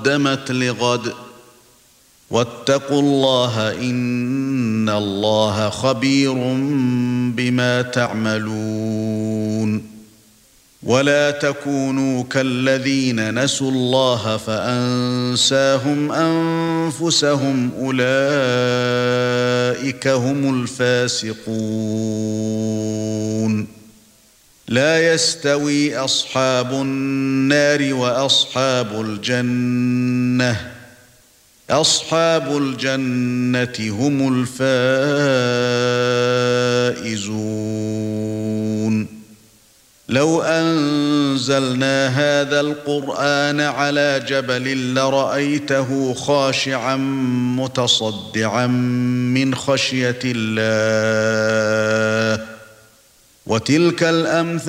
قدمت لغد واتقوا الله إن الله خبير بما تعملون ولا تكونوا كالذين نسوا الله فأنساهم أنفسهم أولئك هم الفاسقون لا يستوي أصحاب النار وأصحاب الجنة أصحاب الجنة هم الفائزون لو أنزلنا هذا القرآن على جبل لرأيته خاشعا متصدعا من خشية الله وتلك الأمثال